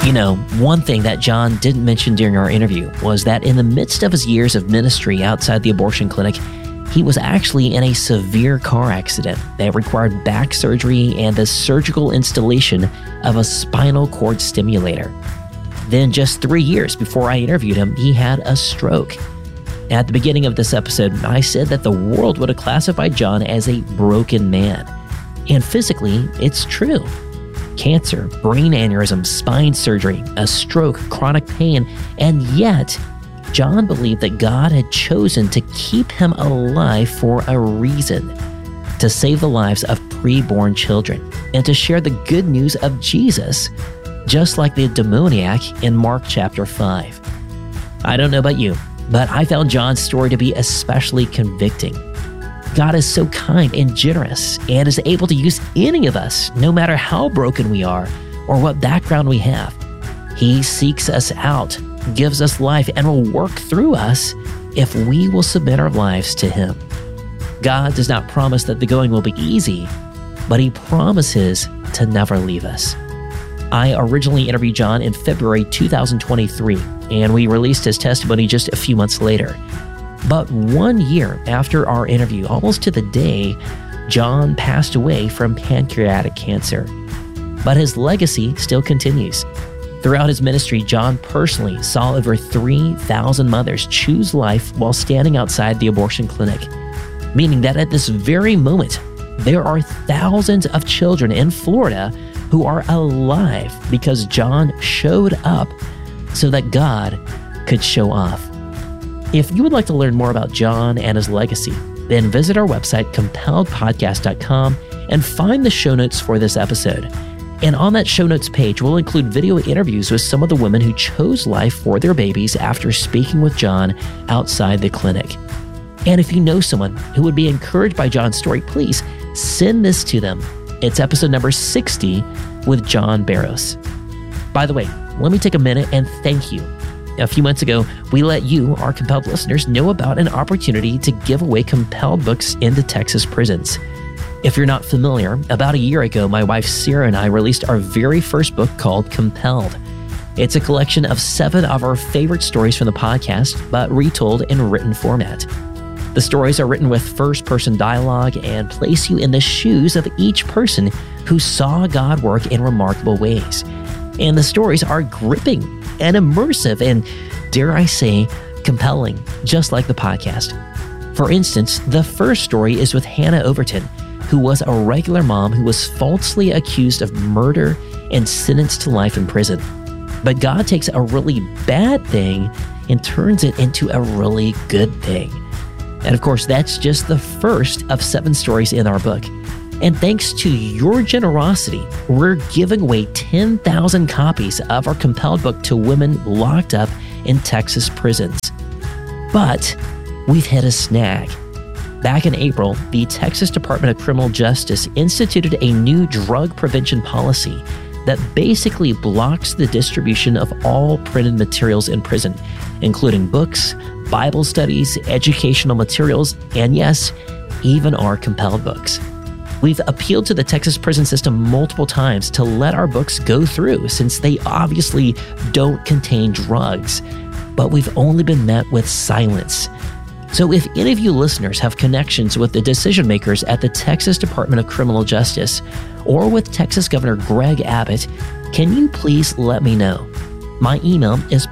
You know, one thing that John didn't mention during our interview was that in the midst of his years of ministry outside the abortion clinic, he was actually in a severe car accident that required back surgery and the surgical installation of a spinal cord stimulator. Then just 3 years before I interviewed him, he had a stroke. At the beginning of this episode, I said that the world would have classified John as a broken man. And physically, it's true. Cancer, brain aneurysm, spine surgery, a stroke, chronic pain, and yet John believed that God had chosen to keep him alive for a reason, to save the lives of preborn children and to share the good news of Jesus, just like the demoniac in Mark chapter 5. I don't know about you, but I found John's story to be especially convicting. God is so kind and generous and is able to use any of us, no matter how broken we are or what background we have. He seeks us out, gives us life, and will work through us if we will submit our lives to Him. God does not promise that the going will be easy, but He promises to never leave us. I originally interviewed John in February 2023, and we released his testimony just a few months later. But 1 year after our interview, almost to the day, John passed away from pancreatic cancer. But his legacy still continues. Throughout his ministry, John personally saw over 3,000 mothers choose life while standing outside the abortion clinic, meaning that at this very moment, there are thousands of children in Florida who are alive because John showed up so that God could show off. If you would like to learn more about John and his legacy, then visit our website, compelledpodcast.com, and find the show notes for this episode. And on that show notes page, we'll include video interviews with some of the women who chose life for their babies after speaking with John outside the clinic. And if you know someone who would be encouraged by John's story, please send this to them. It's episode number 60 with John Barros. By the way, let me take a minute and thank you. A few months ago, we let you, our Compelled listeners, know about an opportunity to give away Compelled books into Texas prisons. If you're not familiar, about a year ago, my wife Sarah and I released our very first book called Compelled. It's a collection of 7 of our favorite stories from the podcast, but retold in written format. The stories are written with first-person dialogue and place you in the shoes of each person who saw God work in remarkable ways. And the stories are gripping and immersive and, dare I say, compelling, just like the podcast. For instance, the first story is with Hannah Overton, who was a regular mom who was falsely accused of murder and sentenced to life in prison. But God takes a really bad thing and turns it into a really good thing. And of course, that's just the first of 7 stories in our book. And thanks to your generosity, we're giving away 10,000 copies of our Compelled book to women locked up in Texas prisons. But we've hit a snag. Back in April, the Texas Department of Criminal Justice instituted a new drug prevention policy that basically blocks the distribution of all printed materials in prison, including books, Bible studies, educational materials, and yes, even our Compelled books. We've appealed to the Texas prison system multiple times to let our books go through since they obviously don't contain drugs, but we've only been met with silence. So if any of you listeners have connections with the decision makers at the Texas Department of Criminal Justice or with Texas Governor Greg Abbott, can you please let me know? My email is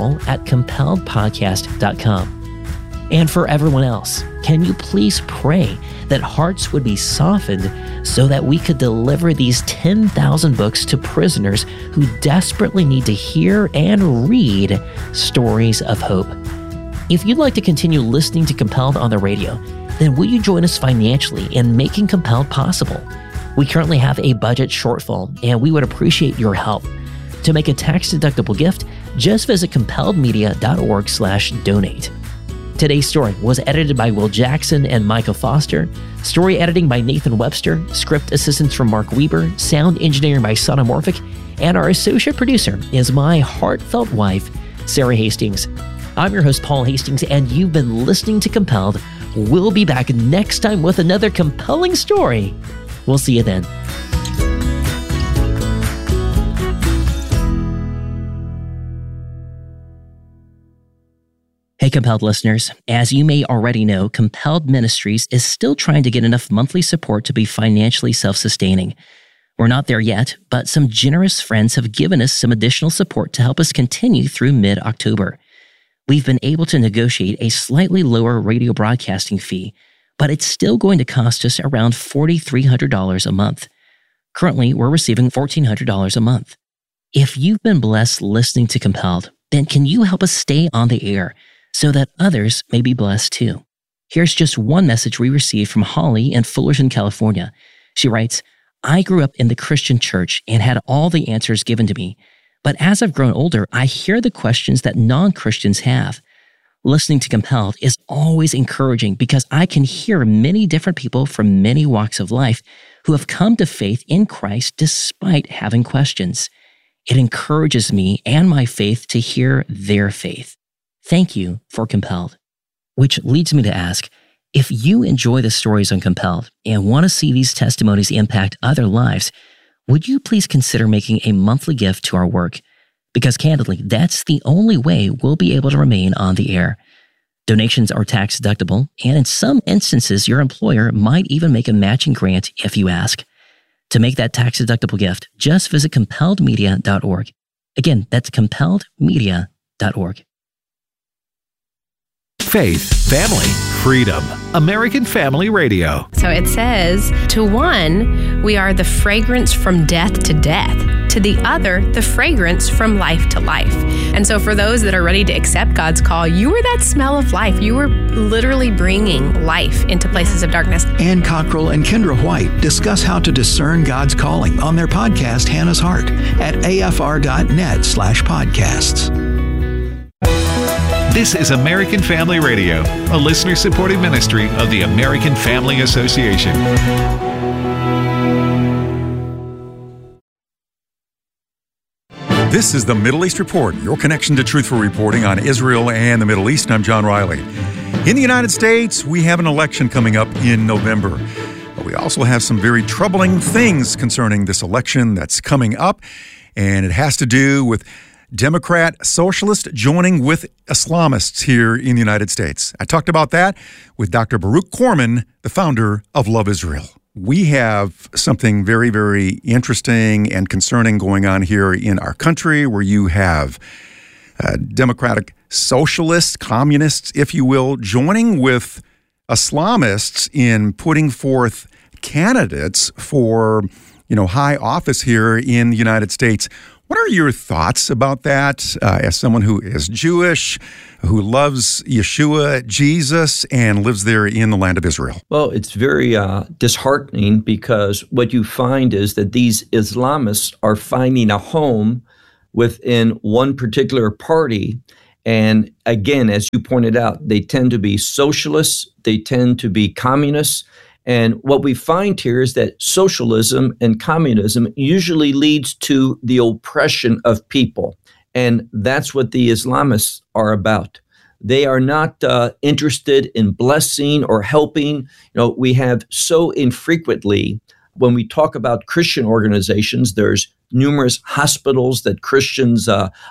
paul@compelledpodcast.com. And for everyone else, can you please pray that hearts would be softened so that we could deliver these 10,000 books to prisoners who desperately need to hear and read stories of hope? If you'd like to continue listening to Compelled on the radio, then will you join us financially in making Compelled possible? We currently have a budget shortfall, and we would appreciate your help. To make a tax-deductible gift, just visit compelledmedia.org/donate. Today's story was edited by Will Jackson and Micah Foster, story editing by Nathan Webster, script assistance from Mark Weber, sound engineering by Sonomorphic, and our associate producer is my heartfelt wife, Sarah Hastings. I'm your host, Paul Hastings, and you've been listening to Compelled. We'll be back next time with another compelling story. We'll see you then. Hey, Compelled listeners. As you may already know, Compelled Ministries is still trying to get enough monthly support to be financially self-sustaining. We're not there yet, but some generous friends have given us some additional support to help us continue through mid-October. We've been able to negotiate a slightly lower radio broadcasting fee, but it's still going to cost us around $4,300 a month. Currently, we're receiving $1,400 a month. If you've been blessed listening to Compelled, then can you help us stay on the air so that others may be blessed too? Here's just one message we received from Holly in Fullerton, California. She writes, I grew up in the Christian church and had all the answers given to me. But as I've grown older, I hear the questions that non-Christians have. Listening to Compelled is always encouraging because I can hear many different people from many walks of life who have come to faith in Christ despite having questions. It encourages me and my faith to hear their faith. Thank you for Compelled. Which leads me to ask, if you enjoy the stories on Compelled and want to see these testimonies impact other lives, would you please consider making a monthly gift to our work? Because candidly, that's the only way we'll be able to remain on the air. Donations are tax deductible, and in some instances, your employer might even make a matching grant if you ask. To make that tax deductible gift, just visit compelledmedia.org. Again, that's compelledmedia.org. Faith, family, freedom. American Family Radio. So it says, to one, we are the fragrance from death to death. To the other, the fragrance from life to life. And so for those that are ready to accept God's call, you are that smell of life. You are literally bringing life into places of darkness. Ann Cockrell and Kendra White discuss how to discern God's calling on their podcast, Hannah's Heart, at afr.net/podcasts. This is American Family Radio, a listener-supported ministry of the American Family Association. This is the Middle East Report, your connection to truthful reporting on Israel and the Middle East. I'm John Riley. In the United States, we have an election coming up in November. But we also have some very troubling things concerning this election that's coming up, and it has to do with Democrat socialists joining with Islamists here in the United States. I talked about that with Dr. Baruch Corman, the founder of Love Israel. We have something very, very interesting and concerning going on here in our country, where you have democratic socialists, communists, if you will, joining with Islamists in putting forth candidates for, high office here in the United States. What are your thoughts about that as someone who is Jewish, who loves Yeshua, Jesus, and lives there in the land of Israel? Well, it's very disheartening, because what you find is that these Islamists are finding a home within one particular party. And again, as you pointed out, they tend to be socialists, they tend to be communists. And what we find here is that socialism and communism usually leads to the oppression of people. And that's what the Islamists are about. They are not interested in blessing or helping. We have so infrequently, when we talk about Christian organizations, there's numerous hospitals that Christians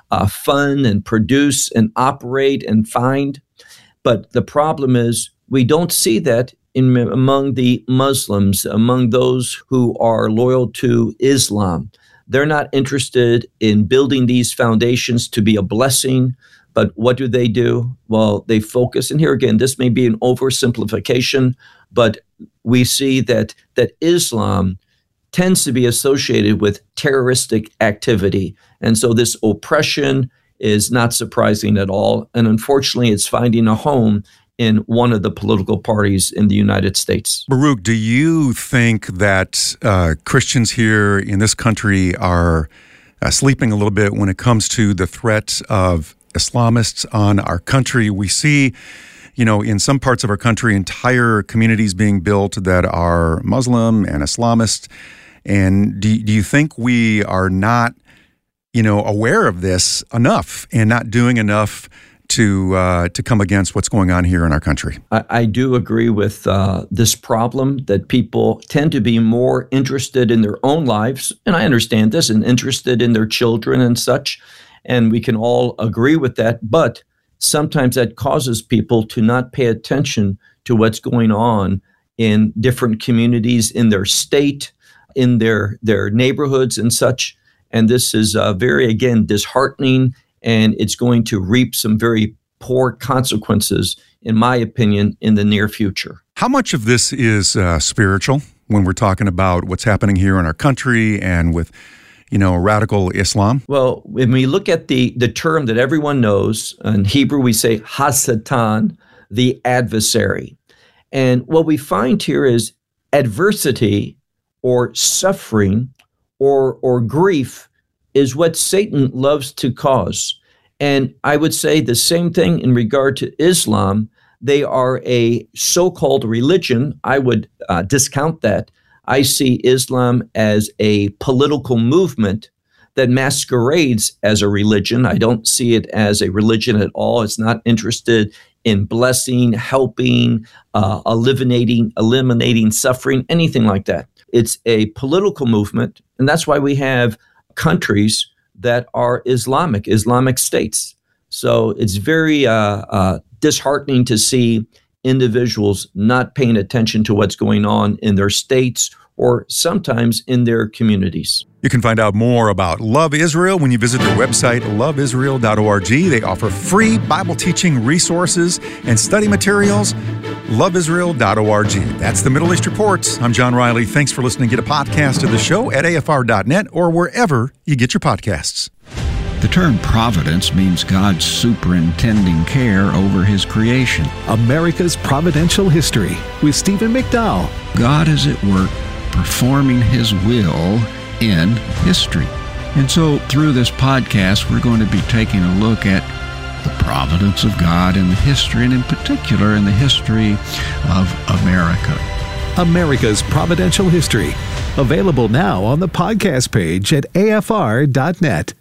fund and produce and operate and find. But the problem is we don't see that among the Muslims, among those who are loyal to Islam. They're not interested in building these foundations to be a blessing. But what do? Well, they focus, and here again, this may be an oversimplification, but we see that Islam tends to be associated with terroristic activity. And so this oppression is not surprising at all. And unfortunately, it's finding a home in one of the political parties in the United States. Baruch, do you think that Christians here in this country are sleeping a little bit when it comes to the threat of Islamists on our country? We see, in some parts of our country, entire communities being built that are Muslim and Islamist. And do you think we are not, aware of this enough and not doing enough to come against what's going on here in our country? I do agree with this problem, that people tend to be more interested in their own lives, and I understand this, and interested in their children and such, and we can all agree with that. But sometimes that causes people to not pay attention to what's going on in different communities, in their state, in their neighborhoods and such. And this is very, again, disheartening, and it's going to reap some very poor consequences, in my opinion, in the near future. How much of this is spiritual when we're talking about what's happening here in our country and with, radical Islam? Well, when we look at the term that everyone knows, in Hebrew we say Hasatan, the adversary. And what we find here is adversity or suffering or grief is what Satan loves to cause. And I would say the same thing in regard to Islam. They are a so-called religion. I would discount that. I see Islam as a political movement that masquerades as a religion. I don't see it as a religion at all. It's not interested in blessing, helping, eliminating suffering, anything like that. It's a political movement, and that's why we have countries that are Islamic states. So it's very disheartening to see individuals not paying attention to what's going on in their states or sometimes in their communities. You can find out more about Love Israel when you visit their website, loveisrael.org. They offer free Bible teaching resources and study materials. loveisrael.org. That's the Middle East Report. I'm John Riley. Thanks for listening. Get a podcast of the show at afr.net or wherever you get your podcasts. The term providence means God's superintending care over His creation. America's Providential History with Stephen McDowell. God is at work performing His will in history. And so through this podcast, we're going to be taking a look at the providence of God in the history, and in particular in the history of America. America's Providential History. Available now on the podcast page at afr.net.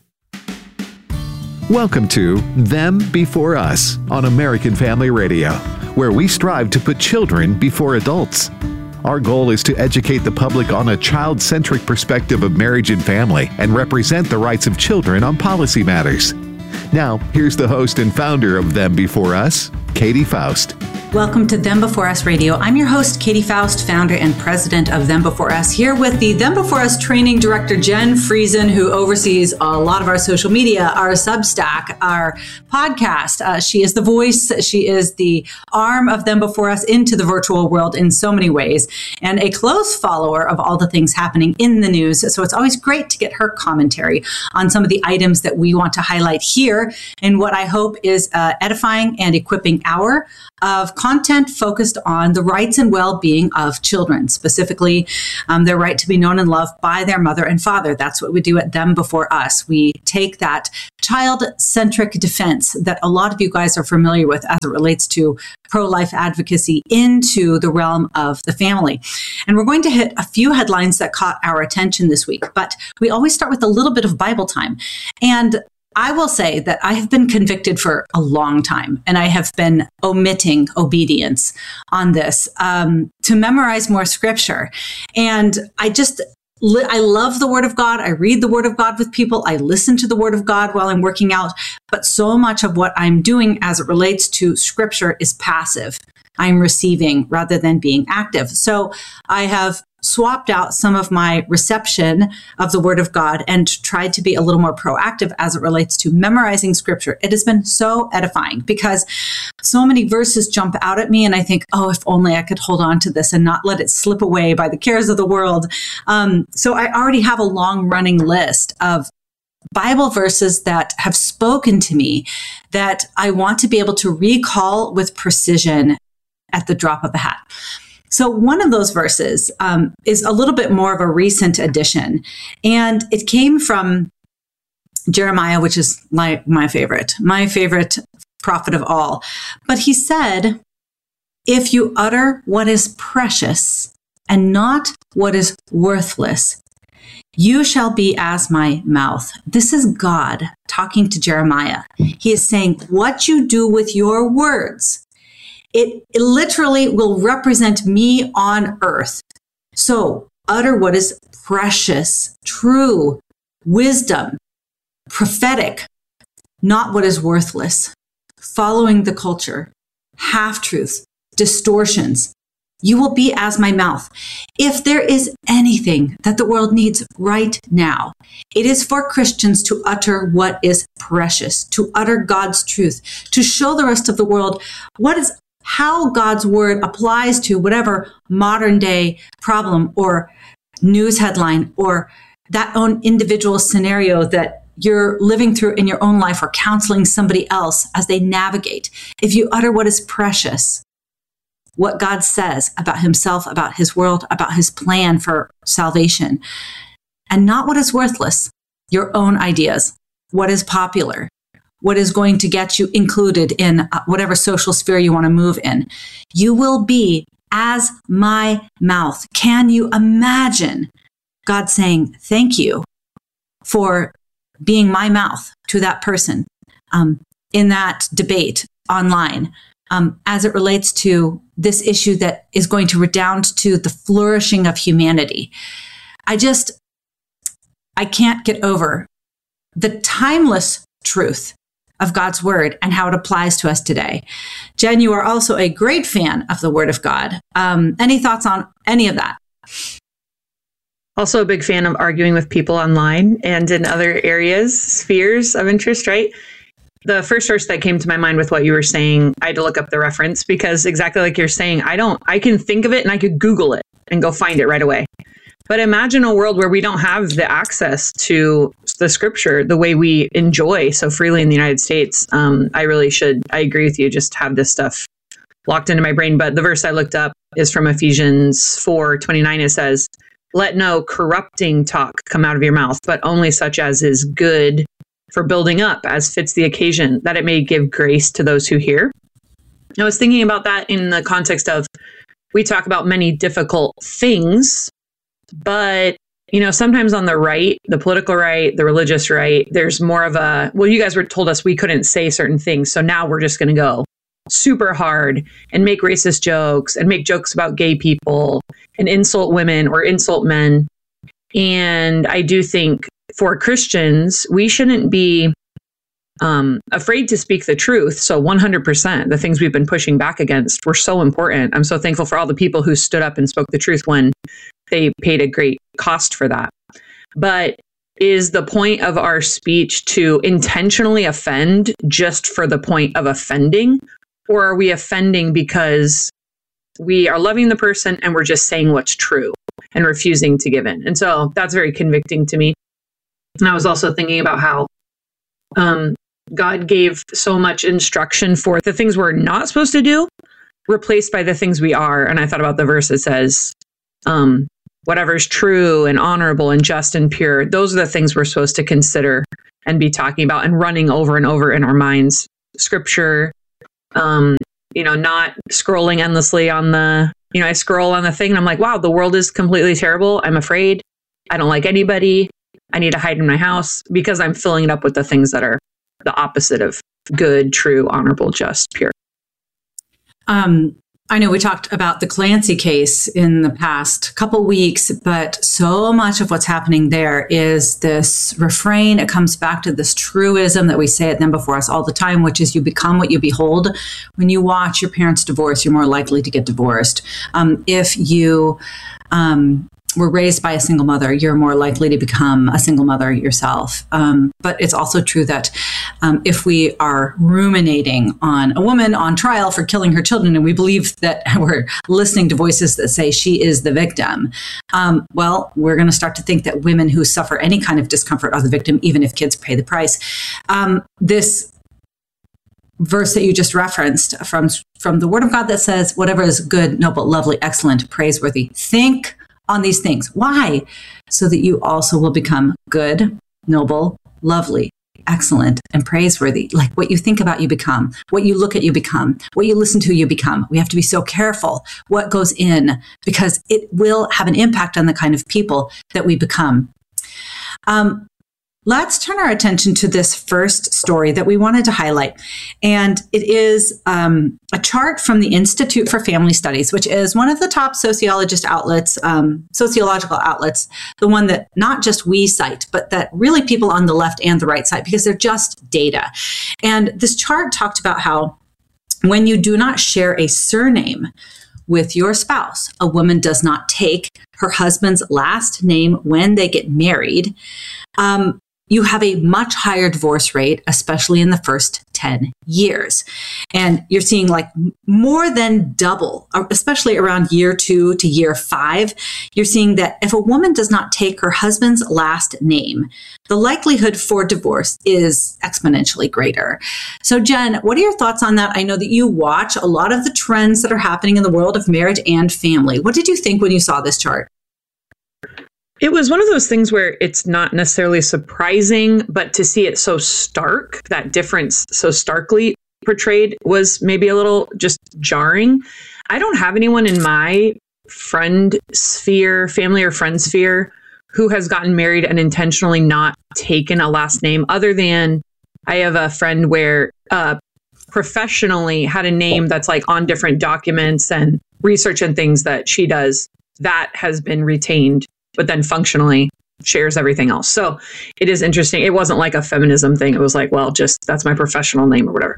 Welcome to Them Before Us on American Family Radio, where we strive to put children before adults. Our goal is to educate the public on a child-centric perspective of marriage and family and represent the rights of children on policy matters. Now, here's the host and founder of Them Before Us, Katie Faust. Welcome to Them Before Us Radio. I'm your host, Katie Faust, founder and president of Them Before Us, here with the Them Before Us training director, Jen Friesen, who oversees a lot of our social media, our Substack, our podcast. She is the voice. She is the arm of Them Before Us into the virtual world in so many ways, and a close follower of all the things happening in the news. So it's always great to get her commentary on some of the items that we want to highlight here in what I hope is edifying and equipping hour of content focused on the rights and well-being of children, specifically their right to be known and loved by their mother and father. That's what we do at Them Before Us. We take that child-centric defense that a lot of you guys are familiar with as it relates to pro-life advocacy into the realm of the family. And we're going to hit a few headlines that caught our attention this week, but we always start with a little bit of Bible time. And I will say that I have been convicted for a long time, and I have been omitting obedience on this to memorize more scripture. And I love the Word of God. I read the Word of God with people. I listen to the Word of God while I'm working out. But so much of what I'm doing as it relates to scripture is passive. I'm receiving rather than being active. So I have swapped out some of my reception of the Word of God and tried to be a little more proactive as it relates to memorizing scripture. It has been so edifying because so many verses jump out at me and I think, oh, if only I could hold on to this and not let it slip away by the cares of the world. So I already have a long running list of Bible verses that have spoken to me that I want to be able to recall with precision at the drop of a hat. So one of those verses is a little bit more of a recent addition, and it came from Jeremiah, which is my favorite prophet of all. But he said, if you utter what is precious and not what is worthless, you shall be as my mouth. This is God talking to Jeremiah. He is saying, what you do with your words, it literally will represent me on earth. So utter what is precious, true, wisdom, prophetic, not what is worthless, following the culture, half-truths, distortions, you will be as my mouth. If there is anything that the world needs right now, it is for Christians to utter what is precious, to utter God's truth, to show the rest of the world how God's word applies to whatever modern day problem or news headline or that own individual scenario that you're living through in your own life or counseling somebody else as they navigate. If you utter what is precious, what God says about himself, about his world, about his plan for salvation, and not what is worthless, your own ideas, what is popular, what is going to get you included in whatever social sphere you want to move in, you will be as my mouth. Can you imagine God saying, thank you for being my mouth to that person in that debate online? As it relates to this issue that is going to redound to the flourishing of humanity. I can't get over the timeless truth of God's word and how it applies to us today. Jen, you are also a great fan of the word of God. Any thoughts on any of that? Also a big fan of arguing with people online and in other areas, spheres of interest, right? The first source that came to my mind with what you were saying, I had to look up the reference because exactly like you're saying, I can think of it and I could Google it and go find it right away. But imagine a world where we don't have the access to the scripture the way we enjoy so freely in the United States. I agree with you, just have this stuff locked into my brain. But the verse I looked up is from Ephesians 4:29. It says, let no corrupting talk come out of your mouth, but only such as is good for building up as fits the occasion, that it may give grace to those who hear. I was thinking about that in the context of, we talk about many difficult things, but sometimes on the right, the political right, the religious right, there's more of a, well, you guys told us we couldn't say certain things, so now we're just going to go super hard and make racist jokes and make jokes about gay people and insult women or insult men. And I do think for Christians, we shouldn't be afraid to speak the truth. So 100%, the things we've been pushing back against were so important. I'm so thankful for all the people who stood up and spoke the truth when they paid a great cost for that. But is the point of our speech to intentionally offend just for the point of offending? Or are we offending because we are loving the person and we're just saying what's true and refusing to give in? And so that's very convicting to me. And I was also thinking about how God gave so much instruction for the things we're not supposed to do, replaced by the things we are. And I thought about the verse that says, whatever's true and honorable and just and pure, those are the things we're supposed to consider and be talking about and running over and over in our minds. Scripture, not scrolling endlessly on I scroll on the thing and I'm like, wow, the world is completely terrible. I'm afraid. I don't like anybody. I need to hide in my house because I'm filling it up with the things that are the opposite of good, true, honorable, just, pure. I know we talked about the Clancy case in the past couple weeks, but so much of what's happening there is this refrain. It comes back to this truism that we say at Them Before Us all the time, which is you become what you behold. When you watch your parents divorce, you're more likely to get divorced. If you were raised by a single mother, you're more likely to become a single mother yourself. But it's also true that if we are ruminating on a woman on trial for killing her children, and we believe that we're listening to voices that say she is the victim, well, we're going to start to think that women who suffer any kind of discomfort are the victim, even if kids pay the price. This verse that you just referenced from the Word of God that says, whatever is good, noble, lovely, excellent, praiseworthy, think on these things. Why? So that you also will become good, noble, lovely, excellent, and praiseworthy. Like what you think about, you become. What you look at, you become. What you listen to, you become. We have to be so careful what goes in because it will have an impact on the kind of people that we become. let's turn our attention to this first story that we wanted to highlight. And it is a chart from the Institute for Family Studies, which is one of the top sociological outlets, the one that not just we cite, but that really people on the left and the right side, because they're just data. And this chart talked about how when you do not share a surname with your spouse, a woman does not take her husband's last name when they get married, you have a much higher divorce rate, especially in the first 10 years. And you're seeing like more than double, especially around year 2 to year 5. You're seeing that if a woman does not take her husband's last name, the likelihood for divorce is exponentially greater. So Jen, what are your thoughts on that? I know that you watch a lot of the trends that are happening in the world of marriage and family. What did you think when you saw this chart? It was one of those things where it's not necessarily surprising, but to see it so stark, that difference so starkly portrayed, was maybe a little just jarring. I don't have anyone in my friend sphere, family or friend sphere, who has gotten married and intentionally not taken a last name, other than I have a friend where professionally had a name that's like on different documents and research and things that she does that has been retained, but then functionally shares everything else. So it is interesting. It wasn't like a feminism thing. It was like, well, just that's my professional name or whatever.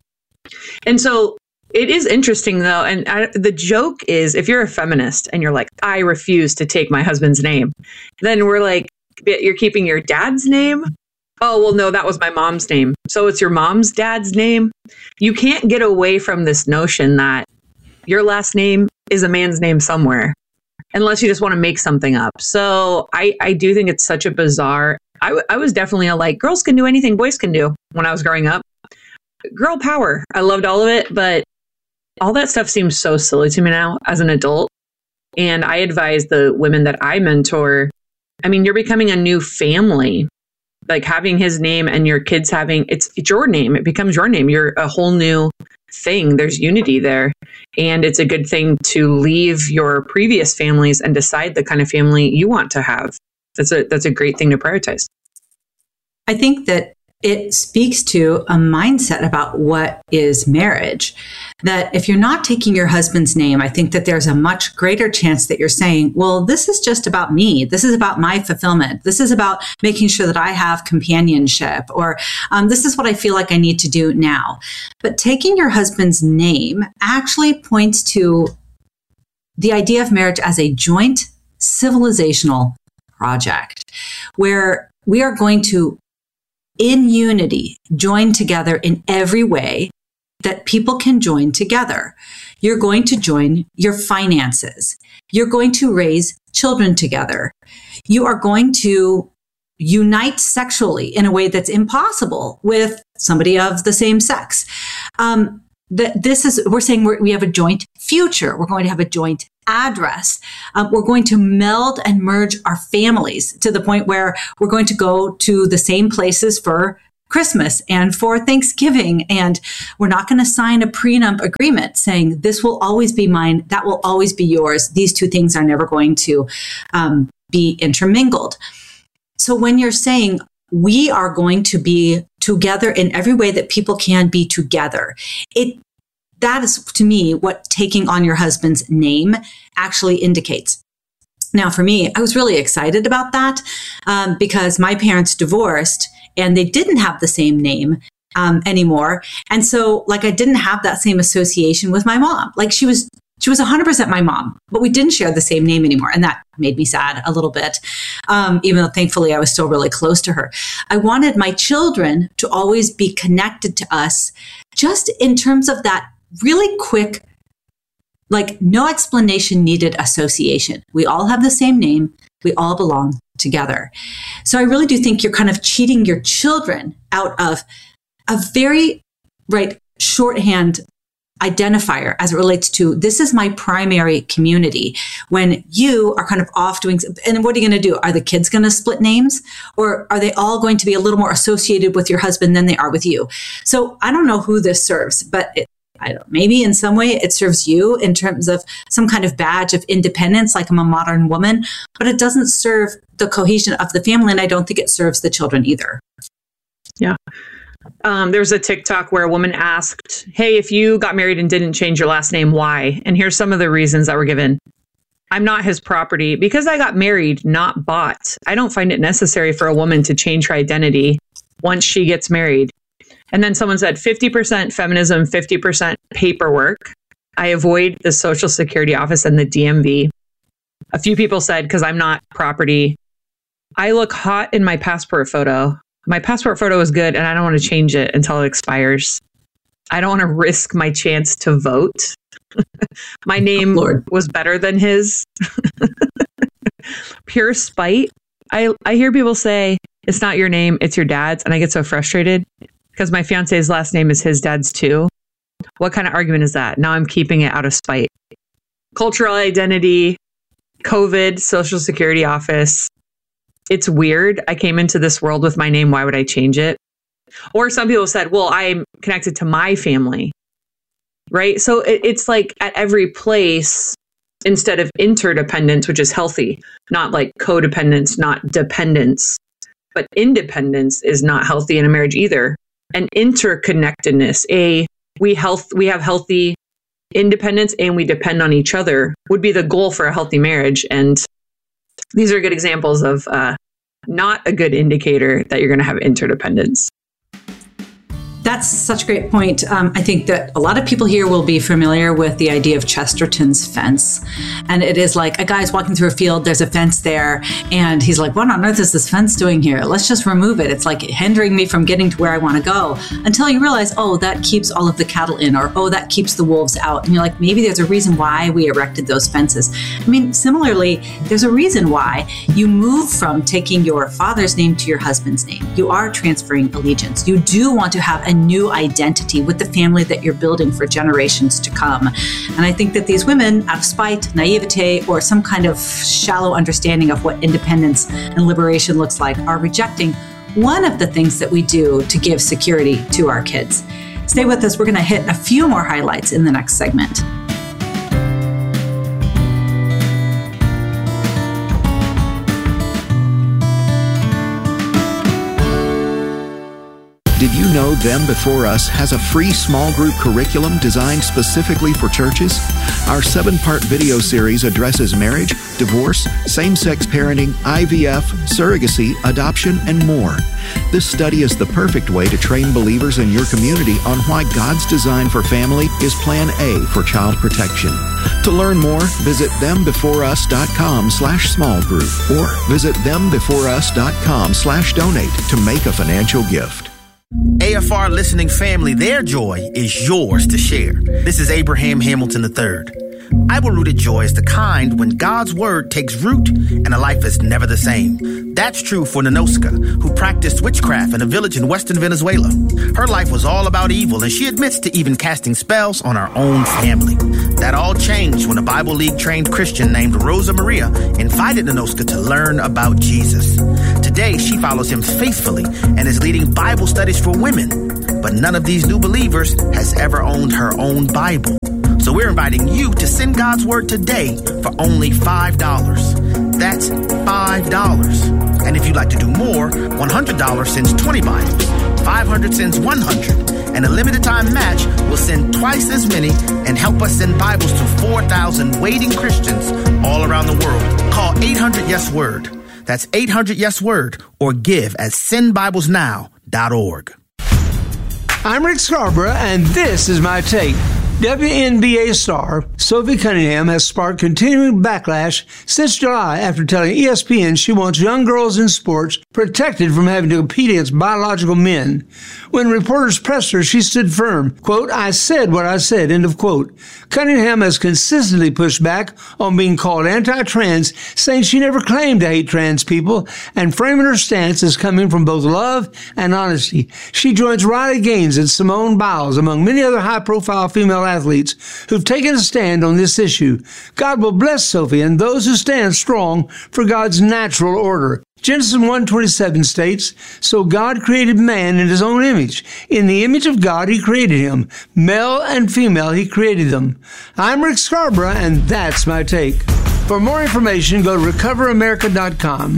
And so it is interesting though. And the joke is, if you're a feminist and you're like, I refuse to take my husband's name, then we're like, you're keeping your dad's name? Oh, well, no, that was my mom's name. So it's your mom's dad's name. You can't get away from this notion that your last name is a man's name somewhere, unless you just want to make something up. So I do think it's such a bizarre, I was definitely like, girls can do anything boys can do when I was growing up. Girl power. I loved all of it, but all that stuff seems so silly to me now as an adult. And I advise the women that I mentor, I mean, you're becoming a new family, like having his name and your kids having, it's your name. It becomes your name. You're a whole new thing. There's unity there. And it's a good thing to leave your previous families and decide the kind of family you want to have. That's a great thing to prioritize. I think that it speaks to a mindset about what is marriage. That if you're not taking your husband's name, I think that there's a much greater chance that you're saying, well, this is just about me. This is about my fulfillment. This is about making sure that I have companionship, or this is what I feel like I need to do now. But taking your husband's name actually points to the idea of marriage as a joint civilizational project where we are going to, in unity, join together in every way that people can join together. You're going to join your finances. You're going to raise children together. You are going to unite sexually in a way that's impossible with somebody of the same sex. We're saying we have a joint future. We're going to have a joint address. We're going to meld and merge our families to the point where we're going to go to the same places for Christmas and for Thanksgiving. And we're not going to sign a prenup agreement saying this will always be mine, that will always be yours. These two things are never going to be intermingled. So when you're saying we are going to be together in every way that people can be together, that is, to me, what taking on your husband's name actually indicates. Now, for me, I was really excited about that because my parents divorced and they didn't have the same name anymore. And so, like, I didn't have that same association with my mom. Like, she was 100% my mom, but we didn't share the same name anymore. And that made me sad a little bit, even though thankfully I was still really close to her. I wanted my children to always be connected to us just in terms of that really quick, like no explanation needed association. We all have the same name. We all belong together. So I really do think you're kind of cheating your children out of a very shorthand identifier as it relates to this is my primary community. When you are kind of off doing, and what are you going to do? Are the kids going to split names, or are they all going to be a little more associated with your husband than they are with you? So I don't know who this serves, but maybe in some way it serves you in terms of some kind of badge of independence, like I'm a modern woman, but it doesn't serve the cohesion of the family, and I don't think it serves the children either. Yeah. There's a TikTok where a woman asked, hey, if you got married and didn't change your last name, why? And here's some of the reasons that were given. I'm not his property because I got married, not bought. I don't find it necessary for a woman to change her identity once she gets married. And then someone said 50% feminism, 50% paperwork. I avoid the Social Security office and the DMV. A few people said, because I'm not property. I look hot in my passport photo. My passport photo is good and I don't want to change it until it expires. I don't want to risk my chance to vote. My name was better than his. Pure spite. I hear people say, it's not your name, it's your dad's. And I get so frustrated because my fiance's last name is his dad's too. What kind of argument is that? Now I'm keeping it out of spite. Cultural identity, COVID, Social Security office. It's weird. I came into this world with my name. Why would I change it? Or some people said, well, I'm connected to my family, right? So it's like at every place, instead of interdependence, which is healthy, not like codependence, not dependence, but independence is not healthy in a marriage either. And interconnectedness, we have healthy independence and we depend on each other would be the goal for a healthy marriage. And these are good examples of not a good indicator that you're going to have interdependence. That's such a great point. I think that a lot of people here will be familiar with the idea of Chesterton's fence. And it is like a guy's walking through a field, there's a fence there, and he's like, what on earth is this fence doing here? Let's just remove it. It's like hindering me from getting to where I want to go, until you realize, oh, that keeps all of the cattle in, or oh, that keeps the wolves out. And you're like, maybe there's a reason why we erected those fences. I mean, similarly, there's a reason why you move from taking your father's name to your husband's name. You are transferring allegiance. You do want to have a new identity with the family that you're building for generations to come. And I think that these women, out of spite, naivete, or some kind of shallow understanding of what independence and liberation looks like, are rejecting one of the things that we do to give security to our kids. Stay with us. We're going to hit a few more highlights in the next segment. Did you know Them Before Us has a free small group curriculum designed specifically for churches? Our 7-part video series addresses marriage, divorce, same-sex parenting, IVF, surrogacy, adoption, and more. This study is the perfect way to train believers in your community on why God's design for family is Plan A for child protection. To learn more, visit thembeforeus.com/small group or visit thembeforeus.com/donate to make a financial gift. AFR listening family, their joy is yours to share. This is Abraham Hamilton III. Bible-rooted joy is the kind when God's word takes root and a life is never the same. That's true for Nanoska, who practiced witchcraft in a village in western Venezuela. Her life was all about evil, and she admits to even casting spells on her own family. That all changed when a Bible League-trained Christian named Rosa Maria invited Nanoska to learn about Jesus. Today, she follows him faithfully and is leading Bible studies for women. But none of these new believers has ever owned her own Bible. So we're inviting you to send God's word today for only $5. That's $5. And if you'd like to do more, $100 sends 20 Bibles, $500 sends 100, and a limited time match will send twice as many and help us send Bibles to 4,000 waiting Christians all around the world. Call 800-YES-WORD. That's 800-YES-WORD, or give at sendbiblesnow.org. I'm Rick Scarborough, and this is my take. WNBA star Sophie Cunningham has sparked continuing backlash since July after telling ESPN she wants young girls in sports protected from having to compete against biological men. When reporters pressed her, she stood firm. Quote, I said what I said, end of quote. Cunningham has consistently pushed back on being called anti-trans, saying she never claimed to hate trans people, and framing her stance as coming from both love and honesty. She joins Riley Gaines and Simone Biles, among many other high-profile female athletes who've taken a stand on this issue. God will bless Sophie and those who stand strong for God's natural order. Genesis 1:27 states, so God created man in his own image. In the image of God, he created him. Male and female, he created them. I'm Rick Scarborough, and that's my take. For more information, go to recoveramerica.com.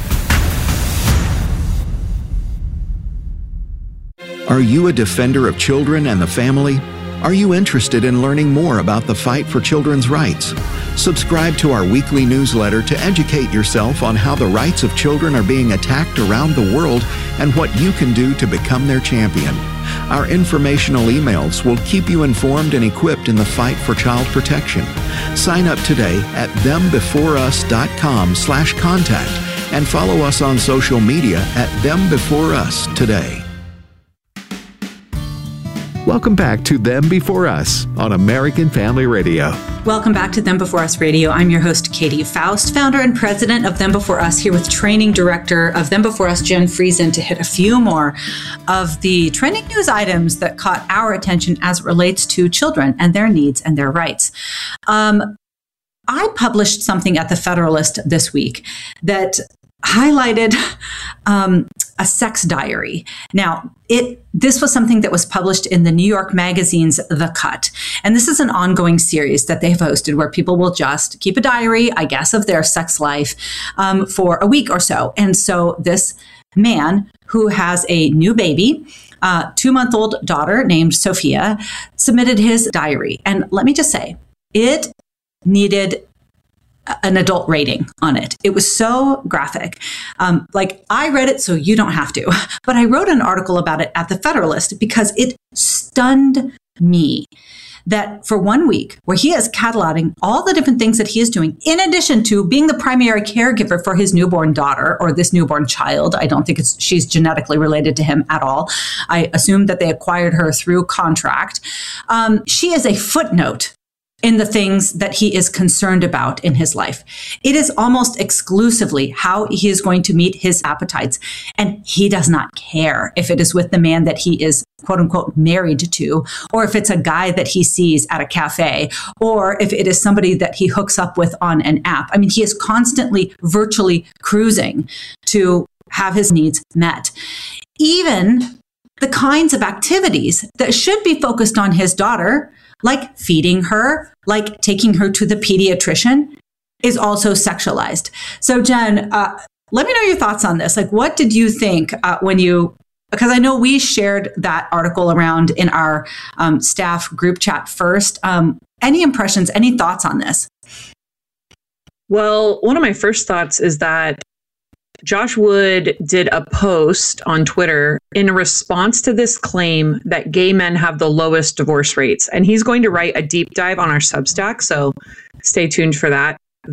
Are you a defender of children and the family? Are you interested in learning more about the fight for children's rights? Subscribe to our weekly newsletter to educate yourself on how the rights of children are being attacked around the world and what you can do to become their champion. Our informational emails will keep you informed and equipped in the fight for child protection. Sign up today at thembeforeus.com/contact and follow us on social media at thembeforeus today. Welcome back to Them Before Us on American Family Radio. Welcome back to Them Before Us Radio. I'm your host, Katie Faust, founder and president of Them Before Us, here with training director of Them Before Us, Jen Friesen, to hit a few more of the trending news items that caught our attention as it relates to children and their needs and their rights. I published something at the Federalist this week that highlighted a sex diary. Now, this was something that was published in the New York Magazine's The Cut. And this is an ongoing series that they've hosted where people will just keep a diary, I guess, of their sex life for a week or so. And so this man who has a new baby, 2-month-old daughter named Sophia, submitted his diary. And let me just say, it needed an adult rating on it. It was so graphic. I read it so you don't have to, but I wrote an article about it at the Federalist because it stunned me that for 1 week, where he is cataloging all the different things that he is doing, in addition to being the primary caregiver for his newborn daughter or this newborn child. I don't think she's genetically related to him at all. I assume that they acquired her through contract. She is a footnote in the things that he is concerned about in his life. It is almost exclusively how he is going to meet his appetites. And he does not care if it is with the man that he is, quote unquote, married to, or if it's a guy that he sees at a cafe, or if it is somebody that he hooks up with on an app. I mean, he is constantly virtually cruising to have his needs met. Even the kinds of activities that should be focused on his daughter, like feeding her, like taking her to the pediatrician, is also sexualized. So Jen, let me know your thoughts on this. Like, what did you think because I know we shared that article around in our staff group chat first. Any impressions, any thoughts on this? Well, one of my first thoughts is that Josh Wood did a post on Twitter in response to this claim that gay men have the lowest divorce rates. And he's going to write a deep dive on our Substack. So stay tuned for that.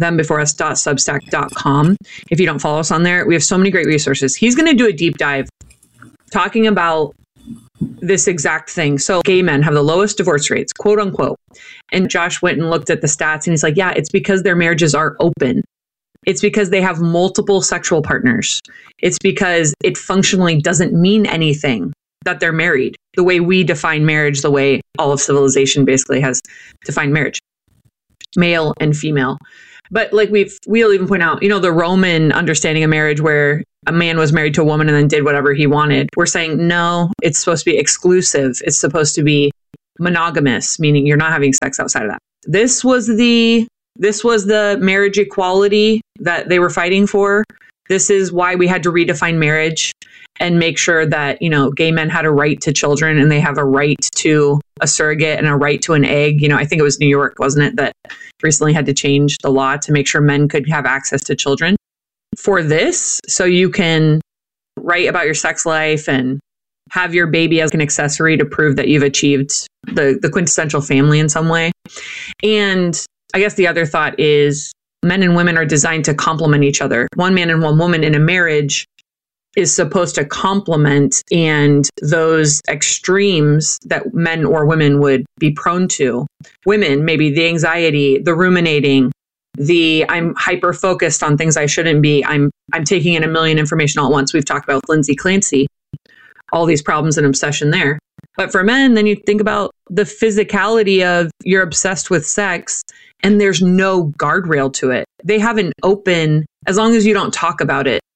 thembeforeus.substack.com. If you don't follow us on there, we have so many great resources. He's going to do a deep dive talking about this exact thing. So gay men have the lowest divorce rates, quote unquote. And Josh went and looked at the stats and he's like, yeah, it's because their marriages are open. It's because they have multiple sexual partners. It's because it functionally doesn't mean anything that they're married. The way we define marriage, the way all of civilization basically has defined marriage, male and female. But like we'll even point out, the Roman understanding of marriage where a man was married to a woman and then did whatever he wanted. We're saying, no, it's supposed to be exclusive. It's supposed to be monogamous, meaning you're not having sex outside of that. This was the marriage equality that they were fighting for. This is why we had to redefine marriage and make sure that, gay men had a right to children and they have a right to a surrogate and a right to an egg. I think it was New York, wasn't it, that recently had to change the law to make sure men could have access to children for this. So you can write about your sex life and have your baby as an accessory to prove that you've achieved the quintessential family in some way. And I guess the other thought is men and women are designed to complement each other. One man and one woman in a marriage is supposed to complement, and those extremes that men or women would be prone to. Women, maybe the anxiety, the ruminating, I'm hyper focused on things I shouldn't be. I'm taking in a million information all at once. We've talked about Lindsay Clancy, all these problems and obsession there. But for men, then you think about the physicality of you're obsessed with sex and there's no guardrail to it. They have an open, as long as you don't talk about it,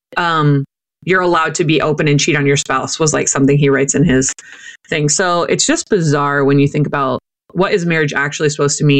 you're allowed to be open and cheat on your spouse, was like something he writes in his thing. So it's just bizarre when you think about what is marriage actually supposed to mean.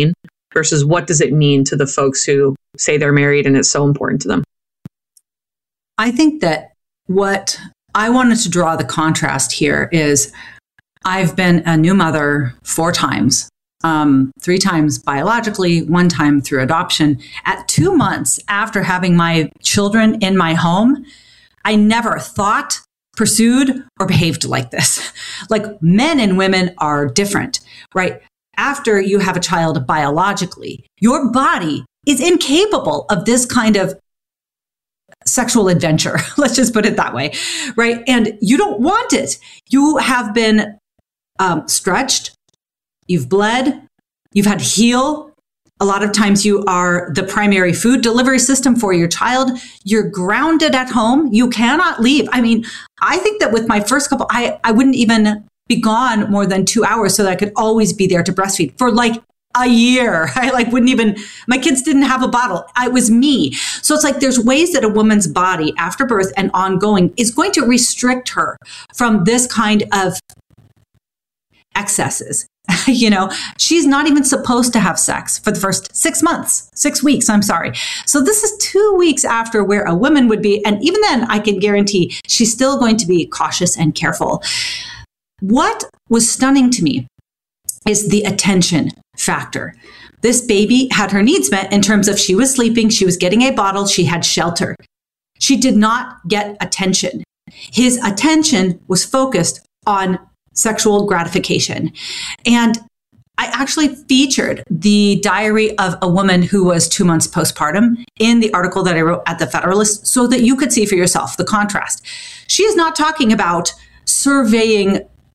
versus what does it mean to the folks who say they're married and it's so important to them? I think that what I wanted to draw the contrast here is I've been a new mother 4 times, 3 times biologically, 1 time through adoption. At 2 months after having my children in my home, I never thought, pursued, or behaved like this. Like, men and women are different, right? After you have a child biologically, your body is incapable of this kind of sexual adventure. Let's just put it that way, right? And you don't want it. You have been stretched, you've bled, you've had to heal. A lot of times you are the primary food delivery system for your child. You're grounded at home. You cannot leave. I mean, I think that with my first couple, I wouldn't even be gone more than 2 hours so that I could always be there to breastfeed for like a year. My kids didn't have a bottle. It was me. So it's like there's ways that a woman's body after birth and ongoing is going to restrict her from this kind of excesses. She's not even supposed to have sex for the first 6 weeks. I'm sorry. So this is 2 weeks after where a woman would be. And even then, I can guarantee she's still going to be cautious and careful. What was stunning to me is the attention factor. This baby had her needs met in terms of she was sleeping, she was getting a bottle, she had shelter. She did not get attention. His attention was focused on sexual gratification. And I actually featured the diary of a woman who was 2 months postpartum in the article that I wrote at the Federalist so that you could see for yourself the contrast. She is not talking about surveying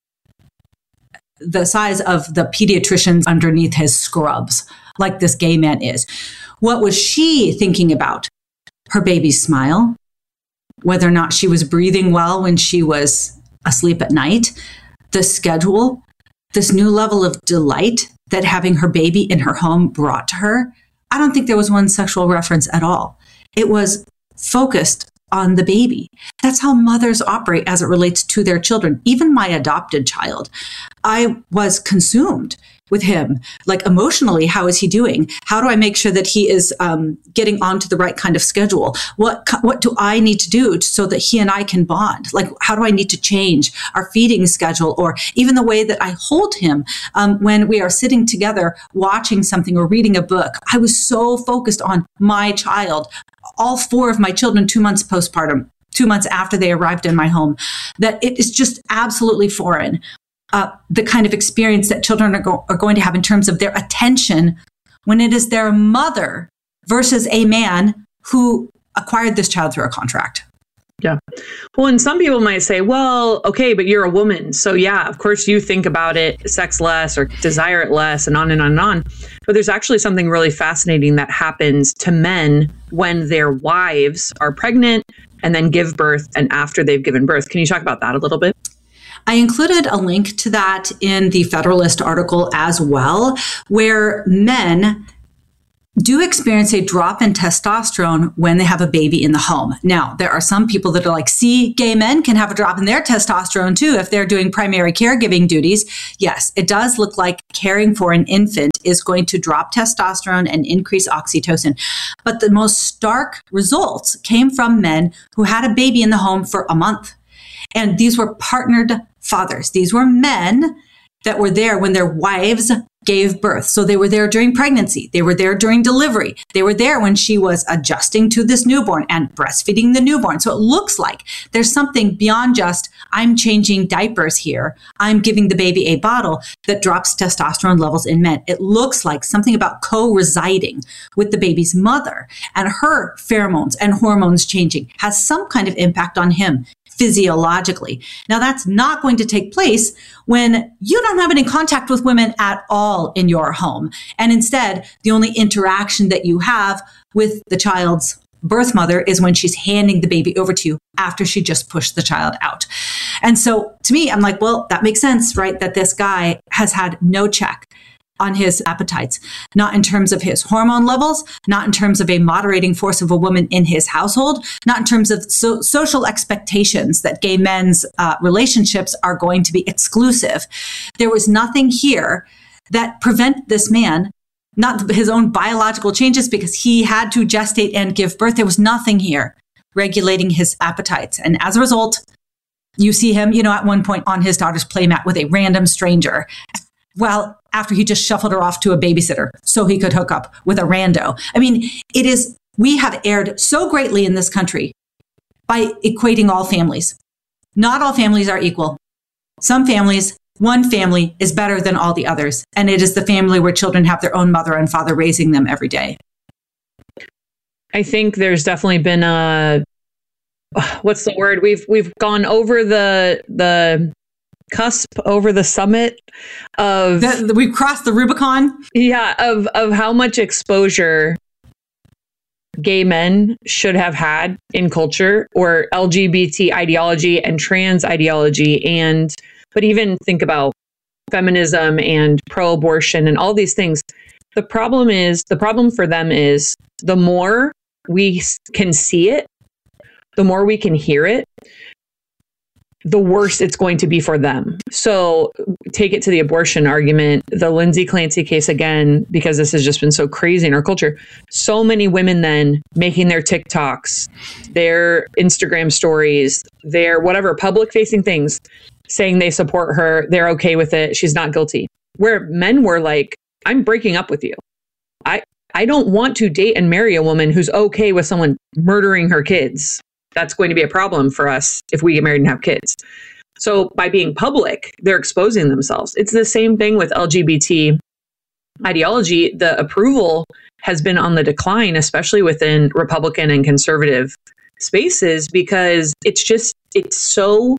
the size of the pediatricians underneath his scrubs like this gay man is. What was she thinking about? Her baby's smile, whether or not she was breathing well when she was asleep at night, the schedule, this new level of delight that having her baby in her home brought to her. I don't think there was one sexual reference at all. It was focused on the baby. That's how mothers operate as it relates to their children. Even my adopted child, I was consumed with him. Like emotionally, how is he doing? How do I make sure that he is getting onto the right kind of schedule? What do I need to do so that he and I can bond? Like, how do I need to change our feeding schedule or even the way that I hold him when we are sitting together watching something or reading a book? I was so focused on my child, all 4 of my children, 2 months postpartum, 2 months after they arrived in my home, that it is just absolutely foreign. The kind of experience that children are going to have in terms of their attention when it is their mother versus a man who acquired this child through a contract. Yeah. Well, and some people might say, well, okay, but you're a woman. So yeah, of course you think about it, sex less or desire it less and on and on and on. But there's actually something really fascinating that happens to men when their wives are pregnant and then give birth and after they've given birth. Can you talk about that a little bit? I included a link to that in the Federalist article as well, where men do experience a drop in testosterone when they have a baby in the home. Now, there are some people that are like, see, gay men can have a drop in their testosterone too if they're doing primary caregiving duties. Yes, it does look like caring for an infant is going to drop testosterone and increase oxytocin. But the most stark results came from men who had a baby in the home for a month. And these were partnered fathers. These were men that were there when their wives gave birth. So they were there during pregnancy. They were there during delivery. They were there when she was adjusting to this newborn and breastfeeding the newborn. So it looks like there's something beyond just, I'm changing diapers here, I'm giving the baby a bottle, that drops testosterone levels in men. It looks like something about co-residing with the baby's mother and her pheromones and hormones changing has some kind of impact on him physiologically. Now, that's not going to take place when you don't have any contact with women at all in your home. And instead, the only interaction that you have with the child's birth mother is when she's handing the baby over to you after she just pushed the child out. And so to me, I'm like, well, that makes sense, right? That this guy has had no check on his appetites, not in terms of his hormone levels, not in terms of a moderating force of a woman in his household, not in terms of social expectations that gay men's relationships are going to be exclusive. There was nothing here that prevented this man not his own biological changes, because he had to gestate and give birth. There was nothing here regulating his appetites. And as a result, you see him, at one point on his daughter's playmat with a random stranger. Well, after he just shuffled her off to a babysitter so he could hook up with a rando. I mean, we have erred so greatly in this country by equating all families. Not all families are equal. Some families, one family is better than all the others. And it is the family where children have their own mother and father raising them every day. I think there's definitely been what's the word? We've gone over the cusp, over the summit of we've crossed the Rubicon. Yeah, of how much exposure gay men should have had in culture, or LGBT ideology and trans ideology, but even think about feminism and pro-abortion and all these things. The problem for them is the more we can see it, the more we can hear it, the worse it's going to be for them. So take it to the abortion argument, the Lindsay Clancy case again, because this has just been so crazy in our culture. So many women then making their TikToks, their Instagram stories, their whatever public facing things, saying they support her, they're okay with it, she's not guilty. Where men were like, I'm breaking up with you. I don't want to date and marry a woman who's okay with someone murdering her kids. That's going to be a problem for us if we get married and have kids. So by being public, they're exposing themselves. It's the same thing with LGBT ideology. The approval has been on the decline, especially within Republican and conservative spaces, because it's so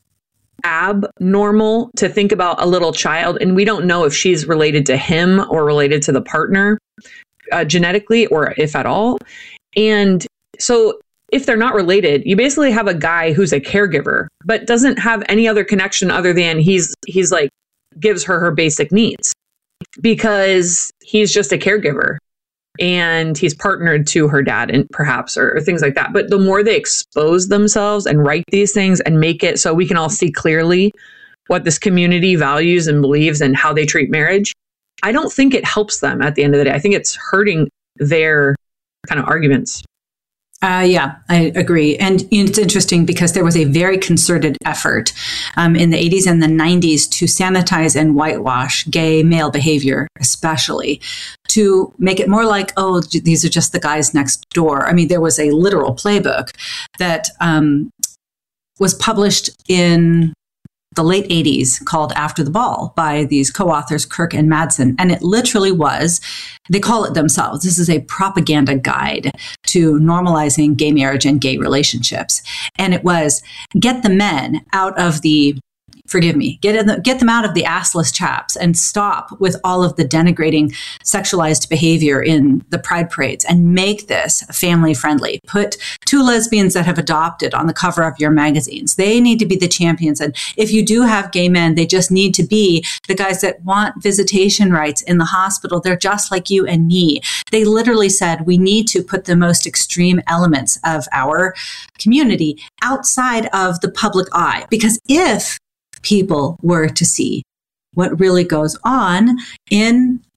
abnormal to think about a little child. And we don't know if she's related to him or related to the partner genetically, or if at all. And so if they're not related, you basically have a guy who's a caregiver, but doesn't have any other connection other than he's like gives her basic needs, because he's just a caregiver and he's partnered to her dad and perhaps, or things like that. But the more they expose themselves and write these things and make it so we can all see clearly what this community values and believes and how they treat marriage, I don't think it helps them at the end of the day. I think it's hurting their kind of arguments. Yeah, I agree. And it's interesting because there was a very concerted effort in the 80s and the 90s to sanitize and whitewash gay male behavior, especially to make it more like, oh, these are just the guys next door. I mean, there was a literal playbook that was published in the late 80s called After the Ball by these co-authors, Kirk and Madsen. And it literally was, they call it themselves, this is a propaganda guide to normalizing gay marriage and gay relationships. And it was, get the men out of the, forgive me, get them out of the assless chaps and stop with all of the denigrating sexualized behavior in the pride parades and make this family friendly. Put two lesbians that have adopted on the cover of your magazines. They need to be the champions. And if you do have gay men, they just need to be the guys that want visitation rights in the hospital. They're just like you and me. They literally said we need to put the most extreme elements of our community outside of the public eye. Because if people were to see what really goes on in